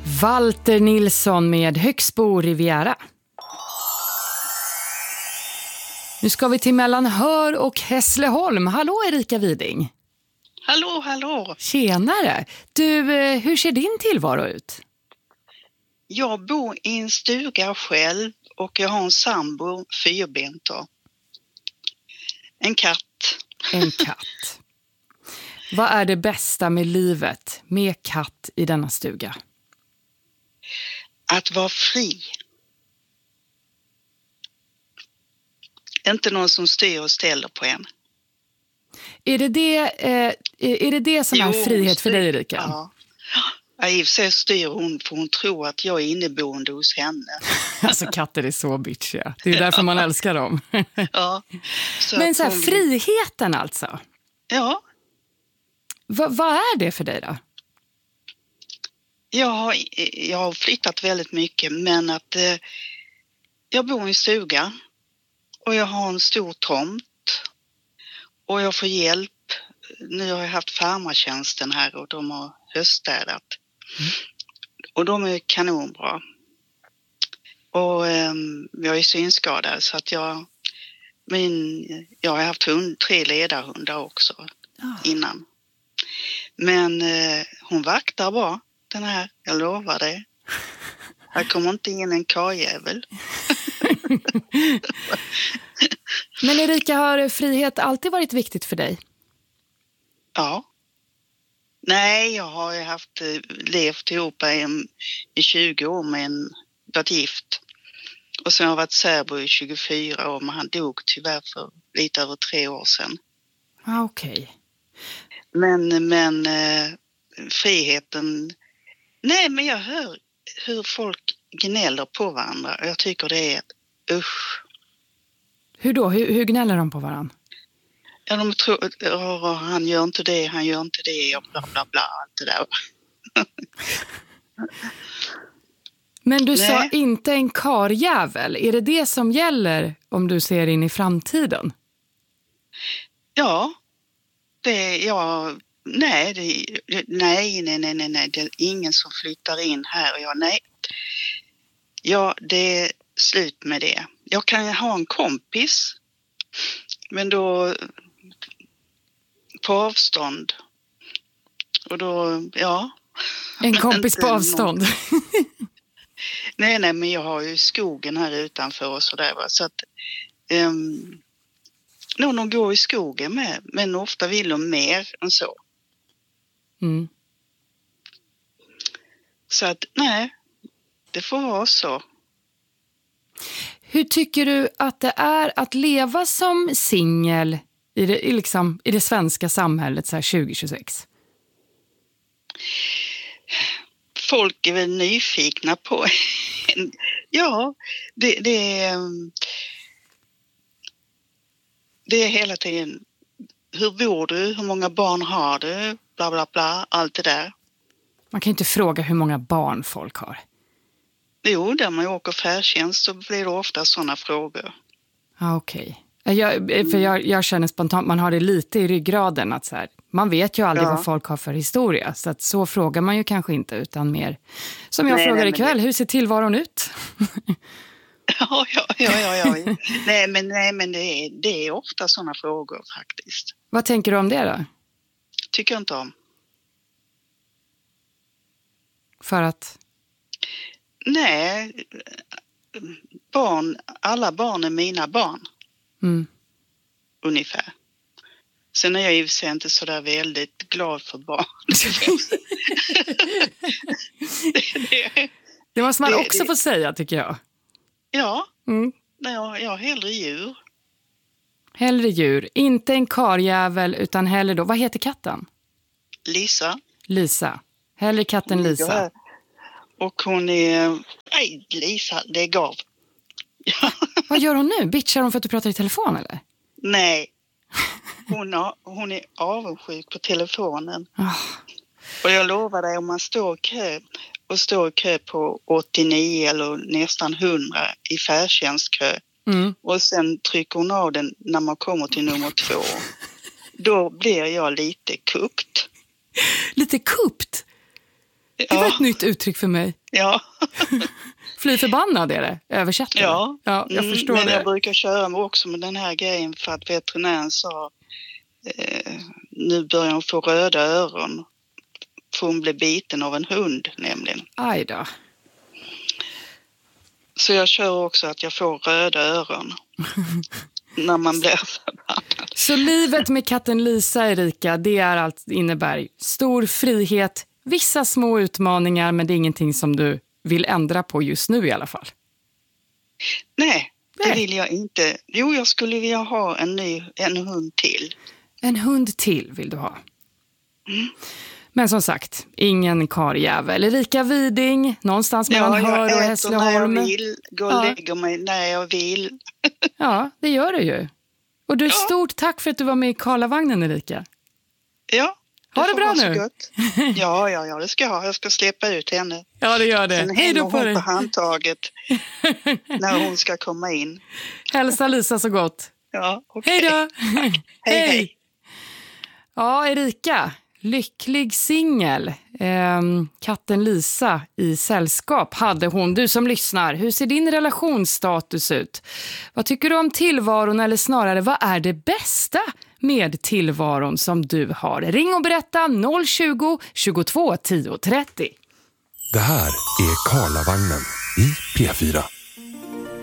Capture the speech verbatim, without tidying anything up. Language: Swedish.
Walter Nilsson med Högsbo Riviera. Nu ska vi till Mellanhör och Hässleholm. Hallå Erika Widing. Hallå, hallå. Tjenare. Du, hur ser din tillvaro ut? Jag bor i en stuga själv och jag har en sambo, fyrbenta. En katt. En katt. Vad är det bästa med livet med katt i denna stuga? Att vara fri. Inte någon som styr och ställer på en. Är det det, eh, är det, det som jo, är frihet för dig, Erika? Ja. Ja, i och för sig styr hon för hon tror att jag är inneboende hos henne. Alltså katter är så bitchiga. Det är därför man älskar dem. Ja. Så Men så här, hon... friheten alltså? Ja. Va, vad är det för dig då? Jag har, jag har flyttat väldigt mycket, men att eh, jag bor i en stuga och jag har en stor tomt och jag får hjälp. Nu har jag haft farmartjänsten här och de har höststädat. Mm. Och de är kanonbra. Och eh, jag är synskadad så att jag, min, jag har haft hund, tre ledarhundar också oh. innan. Men eh, hon vaktar bra. Den här, jag lovar det. Här kommer inte in en karjävel. Men Erika, har frihet alltid varit viktigt för dig? Ja. Nej, jag har ju haft levt ihop i, i tjugo år med en varit gift. Och sen har jag varit särbo i tjugofyra år, men han dog tyvärr för lite över tre år sedan. Ah, okej. Okay. Men, men eh, friheten... Nej, men jag hör hur folk gnäller på varandra. Jag tycker det är ett usch. Hur då? Hur, hur gnäller de på varandra? Ja, de tror att oh, han gör inte det, han gör inte det och bla bla bla. Allt det där. Men du Nej. sa inte en karjävel. Är det det som gäller om du ser in i framtiden? Ja, det ja, nej, det, nej, nej, nej, nej, nej, det är ingen som flyttar in här och jag, nej. Ja, det är slut med det. Jag kan ha en kompis, men då på avstånd. Och då, ja. En kompis på avstånd? nej, nej, men jag har ju skogen här utanför och sådär, va. Så att um, någon går i skogen med, men ofta vill de mer än så. Mm. Så att, nej, det får vara så. Hur tycker du att det är att leva som singel i det, liksom, i det svenska samhället så här tjugo tjugosex? Folk är väl nyfikna på ja, det, det är det är hela tiden hur bor du, hur många barn har du, bla bla bla, allt det där. Man kan inte fråga hur många barn folk har. Jo, där man åker färdtjänst så blir det ofta sådana frågor. Ja, okej. Okay. Jag, för jag, jag känner spontant, man har det lite i ryggraden att så här, man vet ju aldrig ja. vad folk har för historia. Så att så frågar man ju kanske inte utan mer. Som jag nej, frågar nej, ikväll, det... hur ser tillvaron ut? ja, ja, ja, ja, ja. nej, men, nej, men det är, det är ofta sådana frågor faktiskt. Vad tänker du om det då? Tycker jag inte om. För att? Nej, barn, alla barn är mina barn. Mm. Ungefär. Sen är jag ju inte så där väldigt glad för barn. det, det, det måste man det, också det, få säga, tycker jag. Ja, mm. jag, jag har hellre djur. Hellre djur. Inte en karjävel utan hellre då. Vad heter katten? Lisa. Lisa. Hellre katten Lisa. Och hon är... Nej, Lisa, det är gav. Vad gör hon nu? Bitchar hon för att du pratar i telefon, eller? Nej. Hon, har, hon är avundsjuk på telefonen. Oh. Och jag lovar dig, om man står i kö och står i kö på åttionio eller nästan hundra i färdtjänstkö mm. och sen trycker hon av den när man kommer till nummer två. Då blir jag lite kupt. Lite kupt? Det var ett nytt uttryck för mig. Ja. Fly förbannad är det, översätter. Ja, ja jag förstår men det. jag brukar köra med också med den här grejen för att veterinären sa eh, nu börjar hon få röda öron. För hon blev biten av en hund nämligen. Aj då. Så jag kör också att jag får röda öron när man blir förbannad. Så livet med katten Lisa, Erika, det är allt, innebär stor frihet, vissa små utmaningar, men det är ingenting som du vill ändra på just nu i alla fall. Nej, det Nej. vill jag inte. Jo, jag skulle vilja ha en ny en hund till. En hund till vill du ha. Mm. Men som sagt, ingen karjävel. Erika Widing, någonstans mellan ja, Hör och Hässleholm. Hässleholm. Jag vill, gå och ja. lägga mig när jag vill. Ja, det gör du ju. Och du, ja. stort tack för att du var med i Karlavagnen, Erika. Ja. Ha det bra nu. Gott. Ja, ja, ja, det ska jag ha. Jag ska släppa ut henne. Ja, det gör det. Sen Hej då på dig. på handtaget när hon ska komma in. Hälsa Lisa så gott. Ja, okej. Hej då. Hej, hej. Ja, Erika. Lycklig singel. Ehm, katten Lisa i sällskap hade hon. Du som lyssnar, hur ser din relationsstatus ut? Vad tycker du om tillvaron, eller snarare vad är det bästa med tillvaron som du har? Ring och berätta noll tjugo, tjugotvå, tio trettio. Det här är Karlavagnen i P fyra.